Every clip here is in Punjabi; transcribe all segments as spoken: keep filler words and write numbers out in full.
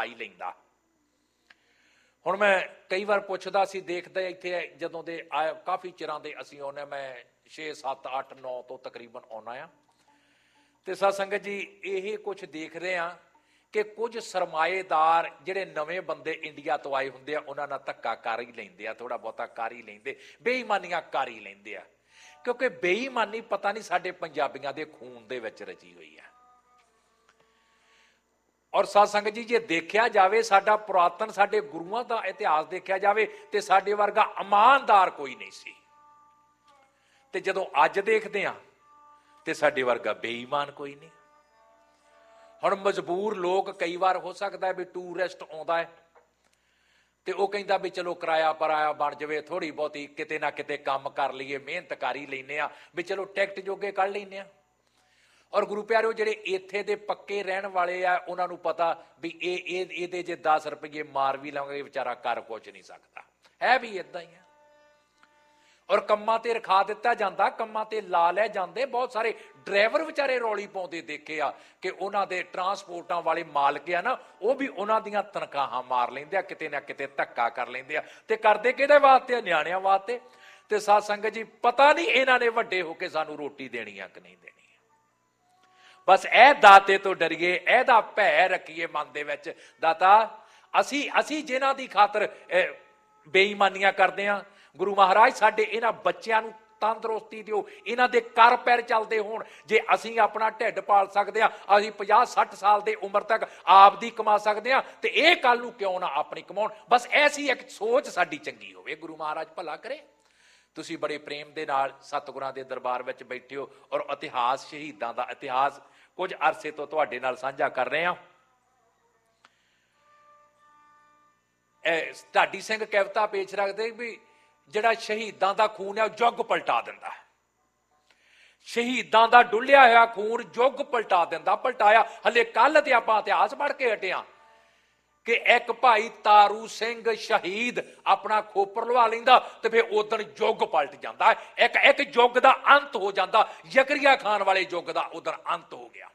ਲਾ ही लैंदा। ਹੁਣ ਮੈਂ ਕਈ ਵਾਰ ਪੁੱਛਦਾ ਸੀ, ਦੇਖਦੇ ਇੱਥੇ ਜਦੋਂ ਦੇ ਆ ਕਾਫੀ ਚਿਰਾਂ ਦੇ ਅਸੀਂ ਆਉਂਦੇ, ਮੈਂ ਛੇ ਸੱਤ ਅੱਠ ਨੌ ਤੋਂ ਤਕਰੀਬਨ ਆਉਣਾ ਆ, ਤੇ ਸਾਧ ਸੰਗਤ ਜੀ ਇਹ ਕੁਝ ਦੇਖ ਰਹੇ ਆ ਕਿ ਕੁਝ ਸਰਮਾਏਦਾਰ ਜਿਹੜੇ ਨਵੇਂ ਬੰਦੇ ਇੰਡੀਆ ਤੋਂ ਆਏ ਹੁੰਦੇ ਆ ਉਹਨਾਂ ਨਾਲ ਧੱਕਾ ਕਰ ਹੀ ਲੈਂਦੇ ਆ, ਥੋੜਾ ਬਹੁਤਾ ਕਰ ਹੀ ਲੈਂਦੇ, ਬੇਈਮਾਨੀਆਂ ਕਰ ਹੀ ਲੈਂਦੇ ਆ, ਕਿਉਂਕਿ ਬੇਈਮਾਨੀ ਪਤਾ ਨਹੀਂ ਸਾਡੇ ਪੰਜਾਬੀਆਂ ਦੇ ਖੂਨ ਦੇ ਵਿੱਚ ਰਚੀ ਹੋਈ ਆ। ਔਰ ਸਾਧ ਸੰਗਤ ਜੀ ਜੇ ਦੇਖਿਆ ਜਾਵੇ ਸਾਡਾ ਪੁਰਾਤਨ ਸਾਡੇ ਗੁਰੂਆਂ ਦਾ ਇਤਿਹਾਸ ਦੇਖਿਆ ਜਾਵੇ ਤੇ ਸਾਡੇ ਵਰਗਾ ਇਮਾਨਦਾਰ ਕੋਈ ਨਹੀਂ ਸੀ, ਤੇ ਜਦੋਂ ਅੱਜ ਦੇਖਦੇ ਆ ਤੇ ਸਾਡੇ ਵਰਗਾ ਬੇਈਮਾਨ ਕੋਈ ਨਹੀਂ। ਹੁਣ ਮਜਬੂਰ ਲੋਕ ਕਈ ਵਾਰ ਹੋ ਸਕਦਾ ਵੀ ਟੂਰਿਸਟ ਆਉਂਦਾ ਹੈ ਤੇ ਉਹ ਕਹਿੰਦਾ ਵੀ ਚਲੋ ਕਿਰਾਇਆ ਪਰਾਇਆ ਬਣ ਜਾਵੇ, ਥੋੜੀ ਬਹੁਤੀ ਕਿਤੇ ਨਾ ਕਿਤੇ ਕੰਮ ਕਰ ਲਈਏ, ਮਿਹਨਤ ਕਰ ਹੀ ਲੈਂਦੇ ਆ, ਵੀ ਚਲੋ ਟਿਕਟ ਜੋਗੇ ਕੱਢ ਲੈਂਦੇ ਆ। ਔਰ ਗੁਰੂ ਪਿਆਰਿਓ ਜਿਹੜੇ ਇੱਥੇ ਦੇ ਪੱਕੇ ਰਹਿਣ ਵਾਲੇ ਆ ਉਹਨਾਂ ਨੂੰ ਪਤਾ ਵੀ ਇਹ ਇਹ ਇਹਦੇ ਜੇ ਦਸ ਰੁਪਈਏ ਮਾਰ ਵੀ ਲਾਂਗੇ ਵਿਚਾਰਾ ਕਰ ਕੁਝ ਨਹੀਂ ਸਕਦਾ, ਹੈ ਵੀ ਇਦਾਂ ਹੀ ਆ। ਔਰ ਕੰਮਾਂ ਤੇ ਰਖਾ ਦਿੱਤਾ ਜਾਂਦਾ, ਕੰਮਾਂ ਤੇ ਲਾ ਲੈ ਜਾਂਦੇ। ਬਹੁਤ ਸਾਰੇ ਡਰਾਈਵਰ ਵਿਚਾਰੇ ਰੌਲੀ ਪਾਉਂਦੇ ਦੇਖੇ ਆ ਕਿ ਉਹਨਾਂ ਦੇ ਟਰਾਂਸਪੋਰਟਾਂ ਵਾਲੇ ਮਾਲਕ ਆ ਨਾ, ਉਹ ਵੀ ਉਹਨਾਂ ਦੀਆਂ ਤਨਖਾਹਾਂ ਮਾਰ ਲੈਂਦੇ ਆ, ਕਿਤੇ ਨਾ ਕਿਤੇ ਧੱਕਾ ਕਰ ਲੈਂਦੇ ਆ, ਤੇ ਕਰਦੇ ਕਿਹਦੇ ਵਾਸਤੇ ਆ? ਨਿਆਣਿਆਂ ਵਾਸਤੇ। ਤੇ ਸਾਧ ਸੰਗਤ ਜੀ ਪਤਾ ਨਹੀਂ ਇਹਨਾਂ ਨੇ ਵੱਡੇ ਹੋ ਕੇ ਸਾਨੂੰ ਰੋਟੀ ਦੇਣੀ ਆ ਕਿ ਨਹੀਂ ਦੇਣੀ। ਬਸ ਇਹ ਦਾਤੇ ਤੋਂ ਡਰੀਏ, ਇਹਦਾ ਭੈ ਰੱਖੀਏ ਮਨ ਦੇ ਵਿੱਚ। ਦਾਤਾ ਅਸੀਂ ਅਸੀਂ ਜਿਨ੍ਹਾਂ ਦੀ ਖਾਤਰ ਬੇਈਮਾਨੀਆਂ ਕਰਦੇ ਹਾਂ, ਗੁਰੂ ਮਹਾਰਾਜ ਸਾਡੇ ਇਹਨਾਂ ਬੱਚਿਆਂ ਨੂੰ ਤੰਦਰੁਸਤੀ ਦਿਓ, ਇਹਨਾਂ ਦੇ ਕਰ ਪੈਰ ਚੱਲਦੇ ਹੋਣ। ਜੇ ਅਸੀਂ ਆਪਣਾ ਢਿੱਡ ਪਾਲ ਸਕਦੇ ਹਾਂ, ਅਸੀਂ ਪੰਜਾਹ ਸੱਠ ਸਾਲ ਦੀ ਉਮਰ ਤੱਕ ਆਪ ਦੀ ਕਮਾ ਸਕਦੇ ਹਾਂ, ਤੇ ਇਹ ਕੱਲ ਨੂੰ ਕਿਉਂ ਨਾ ਆਪਣੀ ਕਮਾਉਣ। ਬਸ ਐਸੀ ਇੱਕ ਸੋਚ ਸਾਡੀ ਚੰਗੀ ਹੋਵੇ। ਗੁਰੂ ਮਹਾਰਾਜ ਭਲਾ ਕਰੇ। ਤੁਸੀਂ ਬੜੇ ਪ੍ਰੇਮ ਦੇ ਨਾਲ ਸਤਿਗੁਰਾਂ ਦੇ ਦਰਬਾਰ ਵਿੱਚ ਬੈਠੇ ਹੋ ਔਰ ਇਤਿਹਾਸ, ਸ਼ਹੀਦਾਂ ਦਾ ਇਤਿਹਾਸ ਕੁਝ ਅਰਸੇ ਤੋਂ ਤੁਹਾਡੇ ਨਾਲ ਸਾਂਝਾ ਕਰ ਰਹੇ ਹਾਂ। ਢਾਡੀ ਸਿੰਘ ਕਵਿਤਾ ਪੇਸ਼ ਰੱਖਦੇ ਵੀ ਜਿਹੜਾ ਸ਼ਹੀਦਾਂ ਦਾ ਖੂਨ ਹੈ ਉਹ ਯੁੱਗ ਪਲਟਾ ਦਿੰਦਾ ਹੈ। ਸ਼ਹੀਦਾਂ ਦਾ ਡੁੱਲਿਆ ਹੋਇਆ ਖੂਨ ਯੁੱਗ ਪਲਟਾ ਦਿੰਦਾ। ਪਲਟਾਇਆ ਹਲੇ ਕੱਲ ਤੇ ਆਪਾਂ ਇਤਿਹਾਸ ਪੜ੍ਹ ਕੇ ਹਟਿਆ ਕਿ ਇੱਕ ਭਾਈ ਤਾਰੂ ਸਿੰਘ ਸ਼ਹੀਦ ਆਪਣਾ ਖੋਪਰ ਲਵਾ ਲੈਂਦਾ ਤੇ ਫਿਰ ਉਦਣ ਯੁੱਗ ਪਲਟ ਜਾਂਦਾ। ਇੱਕ ਇੱਕ ਯੁੱਗ ਦਾ ਅੰਤ ਹੋ ਜਾਂਦਾ। ਜ਼ਕਰੀਆ ਖਾਨ ਵਾਲੇ ਯੁੱਗ ਦਾ ਉਦਣ ਅੰਤ ਹੋ ਗਿਆ।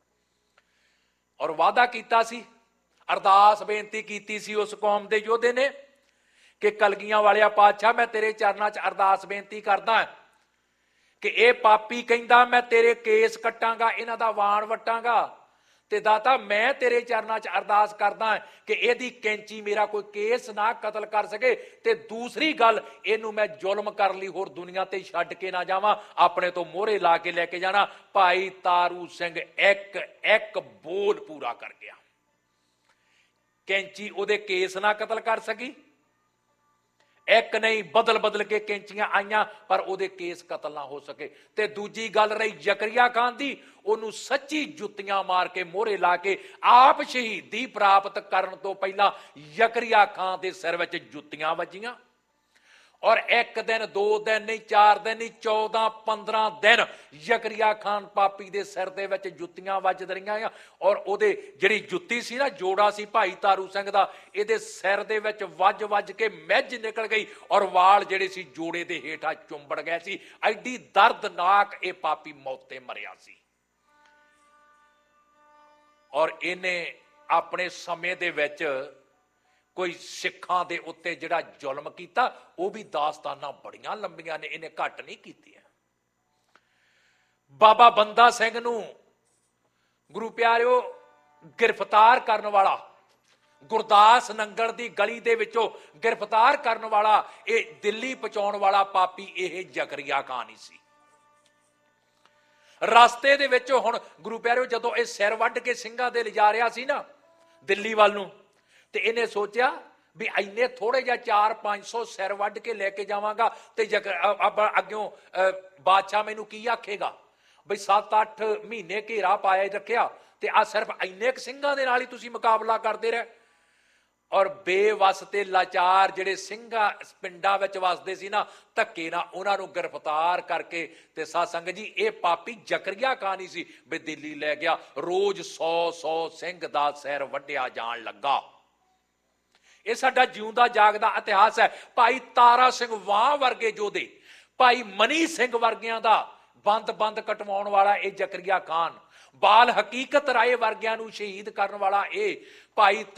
ਔਰ ਵਾਅਦਾ ਕੀਤਾ ਸੀ, ਅਰਦਾਸ ਬੇਨਤੀ ਕੀਤੀ ਸੀ ਉਸ ਕੌਮ ਦੇ ਯੋਧੇ ਨੇ ਕਿ ਕਲਗੀਆਂ ਵਾਲਿਆ ਪਾਤਸ਼ਾਹ, ਮੈਂ ਤੇਰੇ ਚਰਨਾਂ 'ਚ ਅਰਦਾਸ ਬੇਨਤੀ ਕਰਦਾ ਕਿ ਇਹ ਪਾਪੀ ਕਹਿੰਦਾ ਮੈਂ ਤੇਰੇ ਕੇਸ ਕੱਟਾਂਗਾ, ਇਹਨਾਂ ਦਾ ਵਾਣ ਵਟਾਂਗਾ, ਤੇ ਦਾਤਾ ਮੈਂ ਤੇਰੇ ਚਰਨਾਂ 'ਚ ਅਰਦਾਸ ਕਰਦਾ ਕਿ ਇਹਦੀ ਕੈਂਚੀ ਮੇਰਾ ਕੋਈ ਕੇਸ ਨਾ ਕਤਲ ਕਰ ਸਕੇ, ਤੇ ਦੂਸਰੀ ਗੱਲ ਇਹਨੂੰ ਮੈਂ ਜ਼ੁਲਮ ਕਰ ਲਈ ਹੋਰ ਦੁਨੀਆ ਤੇ ਛੱਡ ਕੇ ਨਾ ਜਾਵਾਂ, ਆਪਣੇ ਤੋਂ ਮੋਹਰੇ ਲਾ ਕੇ ਲੈ ਕੇ ਜਾਣਾ। ਭਾਈ ਤਾਰੂ ਸਿੰਘ ਇੱਕ ਇੱਕ ਬੋਲ ਪੂਰਾ ਕਰ ਗਿਆ। ਕੈਂਚੀ ਉਹਦੇ ਕੇਸ ਨਾ ਕਤਲ ਕਰ ਸਕੀ, ਇੱਕ ਨਹੀਂ ਬਦਲ ਬਦਲ ਕੇ ਕੈਂਚੀਆਂ ਆਈਆਂ ਪਰ ਉਹਦੇ ਕੇਸ ਕਤਲ ਨਾ ਹੋ ਸਕੇ। ਤੇ ਦੂਜੀ ਗੱਲ ਰਹੀ ਜ਼ਕਰੀਆ ਖਾਨ ਦੀ, ਉਹਨੂੰ ਸੱਚੀ ਜੁੱਤੀਆਂ ਮਾਰ ਕੇ ਮੋਹਰੇ ਲਾ ਕੇ ਆਪ ਸ਼ਹੀਦੀ ਪ੍ਰਾਪਤ ਕਰਨ ਤੋਂ ਪਹਿਲਾਂ ਜ਼ਕਰੀਆ ਖਾਨ ਦੇ ਸਿਰ ਵਿੱਚ ਜੁੱਤੀਆਂ ਵੱਜੀਆਂ। ਔਰ ਇੱਕ ਦਿਨ, ਦੋ ਦਿਨ ਨਹੀਂ, ਚਾਰ ਦਿਨ ਨਹੀਂ, ਚੌਦਾਂ ਪੰਦਰਾਂ ਦਿਨ ਜ਼ਕਰੀਆ ਖਾਨ ਪਾਪੀ ਦੇ ਸਿਰ ਦੇ ਵਿੱਚ ਜੁੱਤੀਆਂ ਵੱਜਦ ਰਹੀਆਂ ਆ। ਔਰ ਉਹਦੇ ਜਿਹੜੀ ਜੁੱਤੀ ਸੀ ਨਾ, ਜੋੜਾ ਸੀ ਭਾਈ ਤਾਰੂ ਸਿੰਘ ਦਾ, ਇਹਦੇ ਸਿਰ ਦੇ ਵਿੱਚ ਵੱਜ ਵੱਜ ਕੇ ਮਿੱਝ ਨਿਕਲ ਗਈ ਔਰ ਵਾਲ ਜਿਹੜੇ ਸੀ ਜੋੜੇ ਦੇ ਹੇਠਾਂ ਚੁੰਬੜ ਗਏ ਸੀ। ਐਡੀ ਦਰਦਨਾਕ ਇਹ ਪਾਪੀ ਮੌਤ ਤੇ ਮਰਿਆ ਸੀ। ਔਰ ਇਹਨੇ ਆਪਣੇ ਸਮੇਂ ਦੇ ਵਿੱਚ ਕੋਈ ਸਿੱਖਾਂ ਦੇ ਉੱਤੇ ਜਿਹੜਾ ਜ਼ੁਲਮ ਕੀਤਾ, ਉਹ ਵੀ ਦਾਸਤਾਨਾਂ ਬੜੀਆਂ ਲੰਬੀਆਂ ਨੇ, ਇਹਨੇ ਘੱਟ ਨਹੀਂ ਕੀਤੀਆਂ। ਬਾਬਾ ਬੰਦਾ ਸਿੰਘ ਨੂੰ ਗੁਰੂ ਪਿਆਰਿਓ ਗ੍ਰਿਫਤਾਰ ਕਰਨ ਵਾਲਾ, ਗੁਰਦਾਸ ਨੰਗਲ ਦੀ ਗਲੀ ਦੇ ਵਿੱਚੋਂ ਗ੍ਰਿਫਤਾਰ ਕਰਨ ਵਾਲਾ, ਇਹ ਦਿੱਲੀ ਪਹੁੰਚਾਉਣ ਵਾਲਾ ਪਾਪੀ ਇਹ ਜ਼ਕਰੀਆ ਖਾਨ ਹੀ ਸੀ। ਰਸਤੇ ਦੇ ਵਿੱਚ ਹੁਣ ਗੁਰੂ ਪਿਆਰਿਓ ਜਦੋਂ ਇਹ ਸਿਰ ਵੱਢ ਕੇ ਸਿੰਘਾਂ ਦੇ ਲਿਜਾ ਰਿਹਾ ਸੀ ਨਾ ਦਿੱਲੀ ਵੱਲ ਨੂੰ, ਤੇ ਇਹਨੇ ਸੋਚਿਆ ਵੀ ਇੰਨੇ ਥੋੜੇ ਜਿਹਾ ਚਾਰ ਪੰਜ ਸੌ ਸਿਰ ਵੱਢ ਕੇ ਲੈ ਕੇ ਜਾਵਾਂਗਾ ਤੇ ਅੱਗਿਓਂ ਬਾਦਸ਼ਾਹ ਮੈਨੂੰ ਕੀ ਆਖੇਗਾ ਬਈ ਸੱਤ ਅੱਠ ਮਹੀਨੇ ਘੇਰਾ ਪਾਇਆ ਰੱਖਿਆ ਤੇ ਆ ਸਿਰਫ ਇੰਨੇ ਕੁ ਸਿੰਘਾਂ ਦੇ ਨਾਲ ਹੀ ਤੁਸੀਂ ਮੁਕਾਬਲਾ ਕਰਦੇ ਰਹੇ। ਔਰ ਬੇਵਸ ਤੇ ਲਾਚਾਰ ਜਿਹੜੇ ਸਿੰਘਾਂ ਪਿੰਡਾਂ ਵਿੱਚ ਵਸਦੇ ਸੀ ਨਾ, ਧੱਕੇ ਨਾਲ ਉਹਨਾਂ ਨੂੰ ਗ੍ਰਿਫਤਾਰ ਕਰਕੇ ਤੇ ਸਾਧ ਸੰਗਤ ਜੀ ਇਹ ਪਾਪੀ ਜ਼ਕਰੀਆ ਖਾਨ ਹੀ ਸੀ ਵੀ ਦਿੱਲੀ ਲੈ ਗਿਆ। ਰੋਜ਼ ਸੌ ਸੌ ਸਿੰਘ ਦਾ ਸਿਰ ਵੱਢਿਆ ਜਾਣ ਲੱਗਾ। ਇਹ ਸਾਡਾ ਜਿਉਂਦਾ ਜਾਗਦਾ ਇਤਿਹਾਸ ਹੈ। ਭਾਈ ਤਾਰਾ ਸਿੰਘ ਵਾਹ ਵਰਗੇ ਯੋਧੇ, ਭਾਈ ਮਨੀ ਸਿੰਘ ਵਰਗਿਆਂ ਦਾ ਬੰਦ ਬੰਦ ਕਟਵਾਉਣ ਵਾਲਾ ਇਹ ਜ਼ਕਰੀਆ ਖਾਨ, ਬਾਲ ਹਕੀਕਤ ਰਾਏ ਵਰਗਿਆਂ ਨੂੰ ਸ਼ਹੀਦ ਕਰਨ ਵਾਲਾ ਇਹ ਭਾਈ